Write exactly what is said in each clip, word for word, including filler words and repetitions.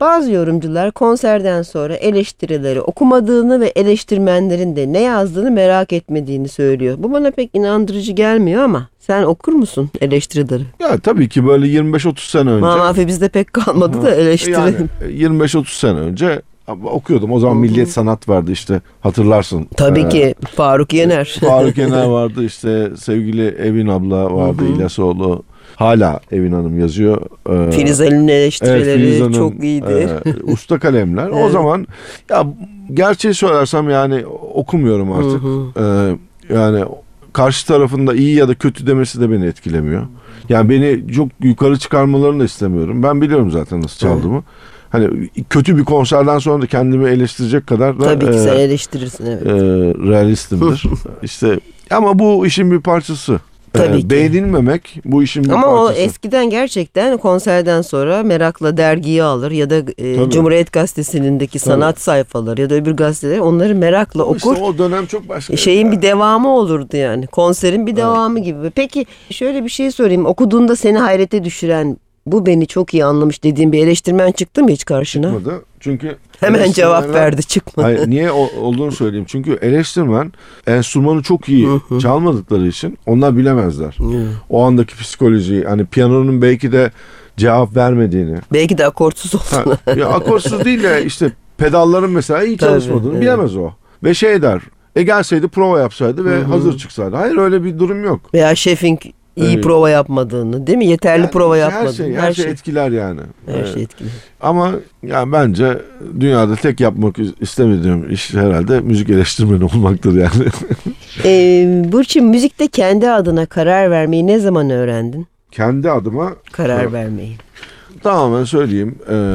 Bazı yorumcular konserden sonra eleştirileri okumadığını ve eleştirmenlerin de ne yazdığını merak etmediğini söylüyor. Bu bana pek inandırıcı gelmiyor ama sen okur musun eleştirileri? Ya tabii ki böyle yirmi beş otuz sene önce. Mamafi bizde pek kalmadı Ha, da eleştirelim. Yani yirmi beş otuz sene önce okuyordum. O zaman Milliyet Sanat vardı işte, hatırlarsın. Tabii Ee, ki Faruk Yener. Faruk Yener vardı, işte sevgili Evin abla vardı, İlasoğlu. Hala Evin Hanım yazıyor. Ee, Filiz Ali'nin eleştirileri evet, Filiz Hanım, çok iyiydi. E, usta kalemler. Evet. O zaman ya gerçeği söylersem yani okumuyorum artık. Ee, yani karşı tarafında iyi ya da kötü demesi de beni etkilemiyor. Yani beni çok yukarı çıkarmalarını da istemiyorum. Ben biliyorum zaten nasıl çaldığımı. Hani kötü bir konserden sonra da kendimi eleştirecek kadar da Tabii ki e, sen eleştirirsin, evet. e, realistimdir. İşte ama bu işin bir parçası. Tabii E, ki. Beğenilmemek bu işin bir Ama parçası. o eskiden gerçekten konserden sonra merakla dergiyi alır ya da e, Cumhuriyet Gazetesi'ndeki sanat sayfaları ya da öbür gazeteler onları merakla Ama okur. İşte o dönem çok başka. Şeyin yani. bir devamı olurdu yani. Konserin bir devamı gibi. Peki şöyle bir şey sorayım. Okuduğunda seni hayrete düşüren, bu beni çok iyi anlamış dediğin bir eleştirmen çıktı mı hiç karşına? Çıkmadı. Çünkü Hemen cevap verdi, çıkmadı. Hayır, niye o, olduğunu söyleyeyim. Çünkü eleştirmen enstrümanı çok iyi çalmadıkları için onlar bilemezler. O andaki psikolojiyi, hani piyanonun belki de cevap vermediğini. Belki de akortsuz olduğunu. Ha, ya akorsuz değil de işte pedalların mesela iyi Tabii, çalışmadığını evet. bilemez o. Ve şey der. E gelseydi prova yapsaydı ve hazır çıksaydı. Hayır, öyle bir durum yok. Veya şefin iyi Evet. prova yapmadığını, değil mi? Yeterli Yani prova her yapmadığını. şey, her, şey etkiler yani. Her Evet. şey etkili. Ama ya bence dünyada tek yapmak istemediğim iş herhalde müzik eleştirmeni olmaktır yani. Ee, Burçin, müzikte kendi adına karar vermeyi ne zaman öğrendin? Kendi adıma Karar Evet. vermeyi. tamamen söyleyeyim. Ee,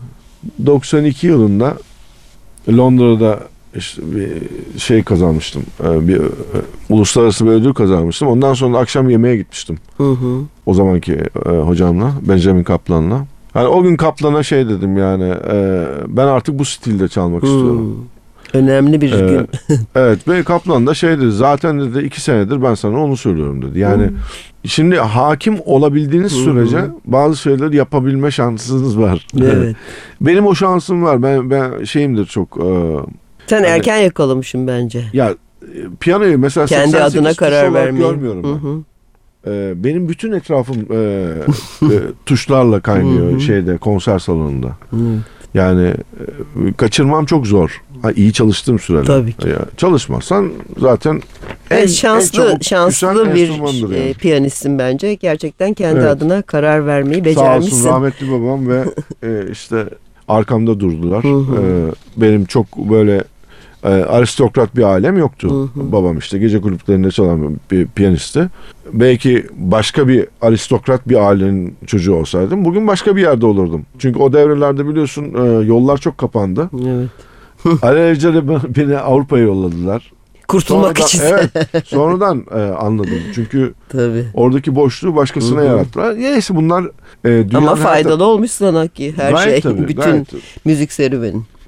doksan iki yılında Londra'da işte bir şey kazanmıştım. Ee, bir e, uluslararası bir ödül kazanmıştım. Ondan sonra da akşam yemeğe gitmiştim. Hı hı. O zamanki e, hocamla, Benjamin Kaplan'la. Yani o gün Kaplan'a şey dedim yani, e, ben artık bu stilde çalmak Hmm. istiyorum. Önemli bir Ee, gün. Evet, ve Kaplan da şey dedi, zaten dedi iki senedir ben sana onu söylüyorum dedi. Yani şimdi hakim olabildiğiniz sürece bazı şeyleri yapabilme şansınız var. Evet. Benim o şansım var. Ben ben şeyimdir çok. E, Sen hani- erken yakalamışsın bence. ya e, piyanoyu mesela Kendi seksen sekiz adına tuş karar olarak vermeyi. görmüyorum ben. Hı hı. E, benim bütün etrafım e, e, tuşlarla kaynıyor şeyde, konser salonunda. Hı. Yani e, kaçırmam çok zor. Ha, iyi çalıştığım sürede. Tabii ki. Ya, çalışmazsan zaten en, Evet, şanslı en çabuk şanslı küsen bir enstrümandır e, yani. piyanistsin bence. Gerçekten kendi Evet. adına karar vermeyi Sağ becermişsin. olsun rahmetli babam ve e, işte arkamda durdular. Hı hı. E, benim çok böyle e, aristokrat bir ailem yoktu. Hı hı. Babam işte gece kulüplerinde çalan bir piyanisti. Belki başka bir aristokrat bir ailenin çocuğu olsaydım bugün başka bir yerde olurdum. Çünkü o devrelerde biliyorsun e, yollar çok kapandı. Evet. Alelacele beni Avrupa'ya yolladılar. Kurtulmak Sonradan- için. Evet, sonradan e, anladım. Çünkü Tabii. oradaki boşluğu başkasına Hı hı. yarattılar. Neyse bunlar e, dünyanın Ama her faydalı olmuş sana ki her Gayet şey. tabii, Bütün gayet tabii. müzik serüvenin.